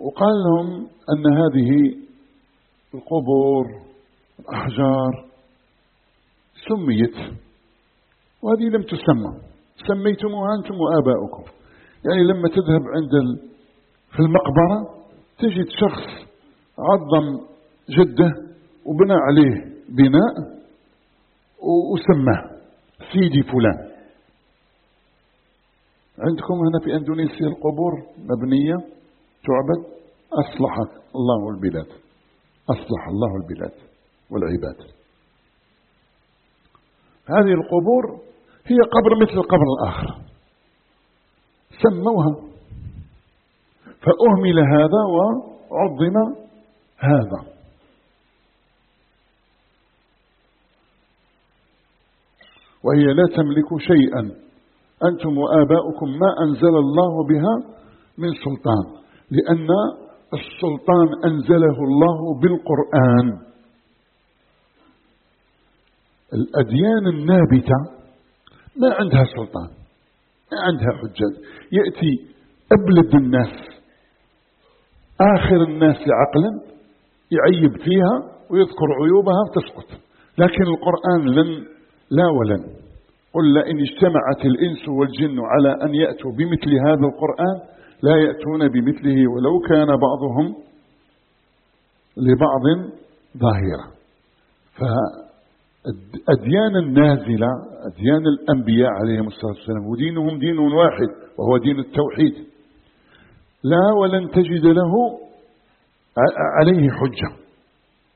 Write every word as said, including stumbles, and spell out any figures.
وقال لهم أن هذه القبور الأحجار سميت وهذه لم تسمى، سميتموها أنتم وآباؤكم. يعني لما تذهب عند ال... في المقبرة تجد شخص عظم جده وبنى عليه بناء وسماه سيدي فلان. عندكم هنا في أندونيسيا القبور مبنية تعبد، أصلحك الله البلاد، أصلح الله البلاد والعباد. هذه القبور هي قبر مثل القبر الآخر، سموها فأهمل هذا وعظم هذا. وهي لا تملك شيئا أنتم وآباؤكم ما أنزل الله بها من سلطان، لأن السلطان أنزله الله بالقرآن. الأديان النابتة ما عندها سلطان، ما عندها حجة، يأتي أبلد الناس آخر الناس عقلا يعيب فيها ويذكر عيوبها وتسقط. لكن القرآن لن لا ولن، قل لئن اجتمعت الإنس والجن على أن يأتوا بمثل هذا القرآن لا يأتون بمثله ولو كان بعضهم لبعض ظاهرا. فالأديان النازلة أديان الأنبياء عليهم الصلاة والسلام ودينهم دين واحد وهو دين التوحيد، لا ولن تجد له عليه حجة.